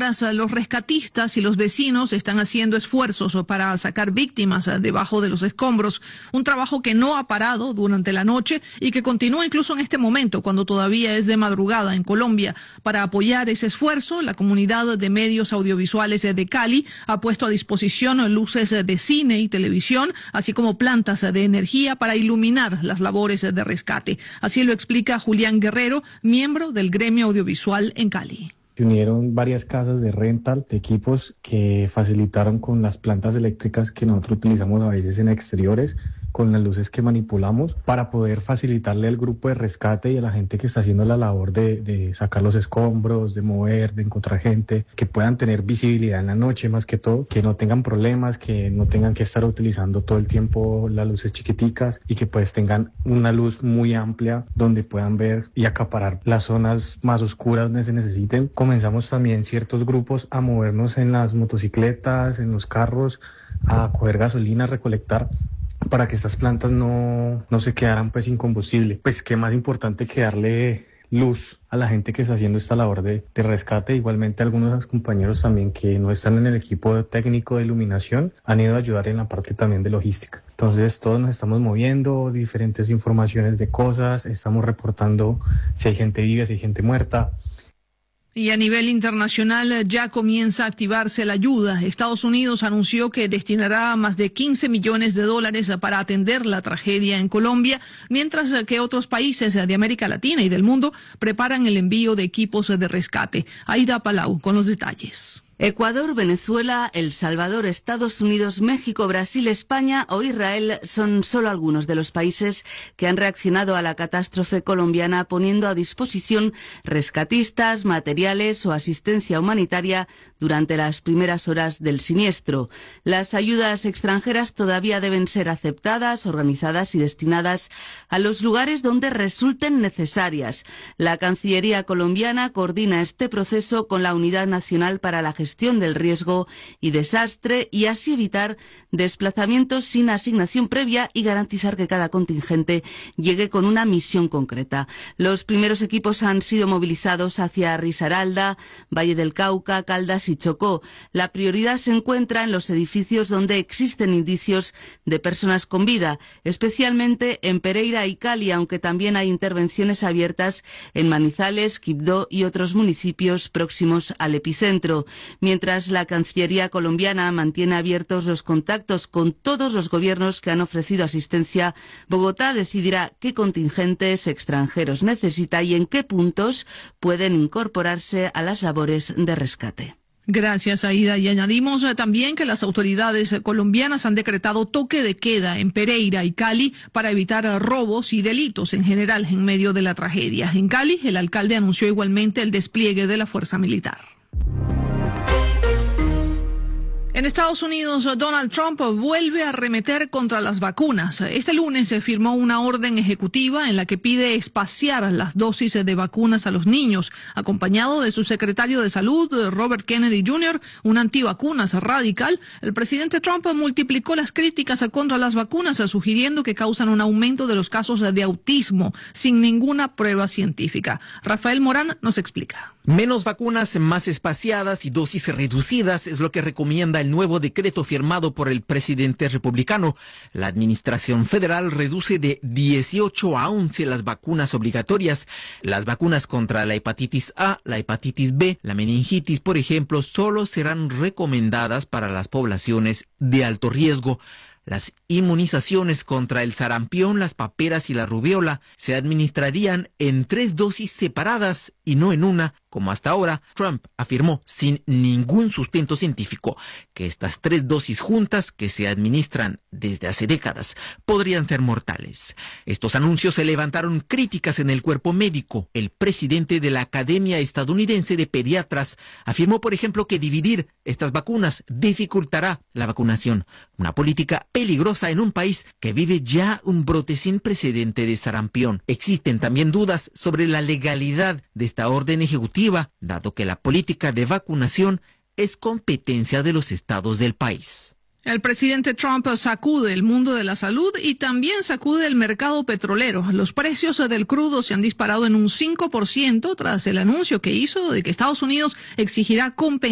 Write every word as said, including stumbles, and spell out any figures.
palabras, los rescatistas y los vecinos están haciendo esfuerzos para sacar víctimas debajo de los escombros, un trabajo que no ha parado durante la noche y que continúa incluso en este momento, cuando todavía es de madrugada en Colombia. Para apoyar ese esfuerzo, la comunidad de medios audiovisuales de Cali ha puesto a disposición luces de cine y televisión, así como plantas de energía para iluminar las labores de rescate. Así lo explica Julián Guerrero, miembro del gremio audiovisual en Cali. Se unieron varias casas de rental de equipos que facilitaron con las plantas eléctricas que nosotros utilizamos a veces en exteriores, con las luces que manipulamos, para poder facilitarle al grupo de rescate y a la gente que está haciendo la labor de, de sacar los escombros, de mover, de encontrar gente, que puedan tener visibilidad en la noche más que todo, que no tengan problemas, que no tengan que estar utilizando todo el tiempo las luces chiquiticas y que pues tengan una luz muy amplia donde puedan ver y acaparar las zonas más oscuras donde se necesiten. Comenzamos también ciertos grupos a movernos en las motocicletas, en los carros, a coger gasolina, a recolectar, para que estas plantas no, no se quedaran pues sin combustible. Pues qué más importante que darle luz a la gente que está haciendo esta labor de, de rescate. Igualmente algunos de los compañeros también que no están en el equipo técnico de iluminación han ido a ayudar en la parte también de logística. Entonces todos nos estamos moviendo, diferentes informaciones de cosas, estamos reportando si hay gente viva, si hay gente muerta. Y a nivel internacional ya comienza a activarse la ayuda. Estados Unidos anunció que destinará más de quince millones de dólares para atender la tragedia en Colombia, mientras que otros países de América Latina y del mundo preparan el envío de equipos de rescate. Aida Palau con los detalles. Ecuador, Venezuela, El Salvador, Estados Unidos, México, Brasil, España o Israel son solo algunos de los países que han reaccionado a la catástrofe colombiana poniendo a disposición rescatistas, materiales o asistencia humanitaria durante las primeras horas del siniestro. Las ayudas extranjeras todavía deben ser aceptadas, organizadas y destinadas a los lugares donde resulten necesarias. La Cancillería colombiana coordina este proceso con la Unidad Nacional para la Gestión Gestión del riesgo y desastre y así evitar desplazamientos sin asignación previa y garantizar que cada contingente llegue con una misión concreta. Los primeros equipos han sido movilizados hacia Risaralda, Valle del Cauca, Caldas y Chocó. La prioridad se encuentra en los edificios donde existen indicios de personas con vida, especialmente en Pereira y Cali, aunque también hay intervenciones abiertas en Manizales, Quibdó y otros municipios próximos al epicentro. Mientras la Cancillería colombiana mantiene abiertos los contactos con todos los gobiernos que han ofrecido asistencia, Bogotá decidirá qué contingentes extranjeros necesita y en qué puntos pueden incorporarse a las labores de rescate. Gracias, Aida. Y añadimos eh, también que las autoridades eh, colombianas han decretado toque de queda en Pereira y Cali para evitar eh, robos y delitos en general en medio de la tragedia. En Cali, el alcalde anunció igualmente el despliegue de la fuerza militar. En Estados Unidos, Donald Trump vuelve a arremeter contra las vacunas. Este lunes se firmó una orden ejecutiva en la que pide espaciar las dosis de vacunas a los niños, acompañado de su secretario de Salud, Robert Kennedy junior, un antivacunas radical. El presidente Trump multiplicó las críticas contra las vacunas, sugiriendo que causan un aumento de los casos de autismo, sin ninguna prueba científica. Rafael Morán nos explica. Menos vacunas, más espaciadas y dosis reducidas es lo que recomienda el nuevo decreto firmado por el presidente republicano. La administración federal reduce de dieciocho a once las vacunas obligatorias. Las vacunas contra la hepatitis A, la hepatitis B, la meningitis, por ejemplo, solo serán recomendadas para las poblaciones de alto riesgo. Las inmunizaciones contra el sarampión, las paperas y la rubiola se administrarían en tres dosis separadas y no en una, como hasta ahora. Trump afirmó sin ningún sustento científico que estas tres dosis juntas, que se administran desde hace décadas, podrían ser mortales. Estos anuncios se levantaron críticas en el cuerpo médico. El presidente de la Academia Estadounidense de Pediatras afirmó, por ejemplo, que dividir estas vacunas dificultará la vacunación, una política peligrosa en un país que vive ya un brote sin precedente de sarampión. Existen también dudas sobre la legalidad de esta orden ejecutiva, dado que la política de vacunación es competencia de los estados del país. El presidente Trump sacude el mundo de la salud y también sacude el mercado petrolero. Los precios del crudo se han disparado en un cinco por ciento tras el anuncio que hizo de que Estados Unidos exigirá compensación